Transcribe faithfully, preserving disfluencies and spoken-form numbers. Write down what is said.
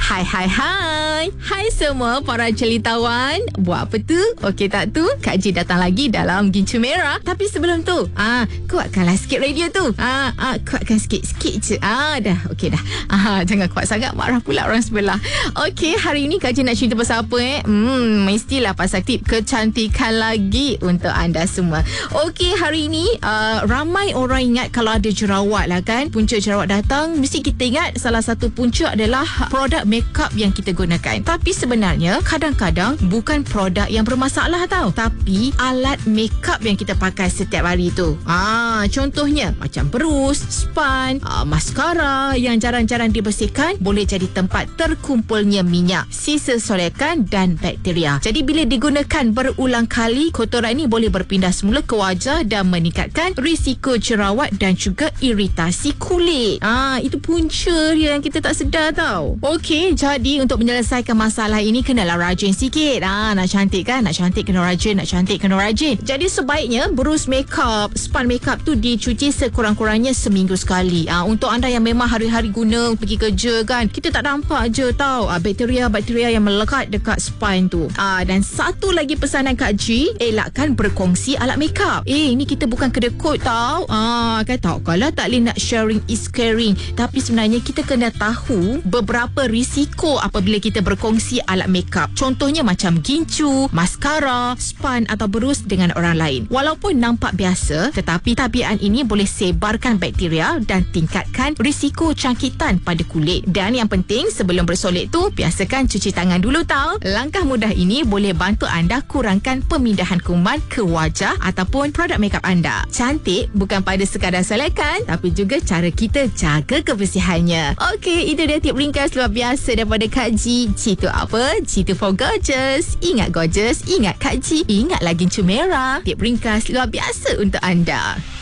Hai hai hai. Hai semua para celitawan. Buat apa tu? Okey tak tu? Kak Ji datang lagi dalam Gincu Merah. Tapi sebelum tu, ah, kuatkanlah sikit radio tu. Ah, ah kuatkan sikit-sikit je. Ah, dah. Okey dah. Ah, jangan kuat sangat, marah pula orang sebelah. Okey, hari ni Kak Ji nak cerita pasal apa eh? Hmm, mestilah pasal tip kecantikan lagi untuk anda semua. Okey, hari ni uh, ramai orang ingat kalau ada jerawat lah kan. Punca jerawat datang, mesti kita ingat salah satu punca adalah produk makeup yang kita gunakan. Tapi sebenarnya kadang-kadang bukan produk yang bermasalah tau, tapi alat makeup yang kita pakai setiap hari tu. Ah, contohnya macam berus, span, ah, maskara yang jarang-jarang dibersihkan boleh jadi tempat terkumpulnya minyak, sisa solekan dan bakteria. Jadi bila digunakan berulang kali, kotoran ini boleh berpindah semula ke wajah dan meningkatkan risiko jerawat dan juga iritasi kulit. Ah, itu punca dia yang kita tak sedar tau. Okey, jadi untuk menyelesaikan masalah ini kenalah rajin sikit. Ah, nak cantik kan? Nak cantik kena rajin, nak cantik kena rajin. Jadi sebaiknya berus makeup, span makeup tu dicuci sekurang-kurangnya seminggu sekali. Ah, untuk anda yang memang hari-hari guna pergi kerja kan, kita tak nampak je tau ah, bakteria-bakteria yang melekat dekat span tu. Ah, dan satu lagi pesanan Kak Ji, elakkan berkongsi alat makeup. Eh, ini kita bukan kedekut tau. Ah, kan tak kalau tak boleh nak sharing is caring. Tapi sebenarnya kita kena tahu beberapa risiko apabila kita berkongsi alat makeup. Contohnya macam gincu, maskara, span atau berus dengan orang lain. Walaupun nampak biasa, tetapi tabiat ini boleh sebarkan bakteria dan tingkatkan risiko cangkitan pada kulit. Dan yang penting sebelum bersolek tu, biasakan cuci tangan dulu tau. Langkah mudah ini boleh bantu anda kurangkan pemindahan kuman ke wajah ataupun produk makeup anda. Cantik bukan pada sekadar solekan, tapi juga cara kita jaga kebersihannya. Okey, itu dia tip ringkas luar biasa daripada Kak Ji. G tu apa? G tu for gorgeous. Ingat gorgeous, ingat Kak Ji, ingat lagi Gincu Merah. Tip ringkas luar biasa untuk anda.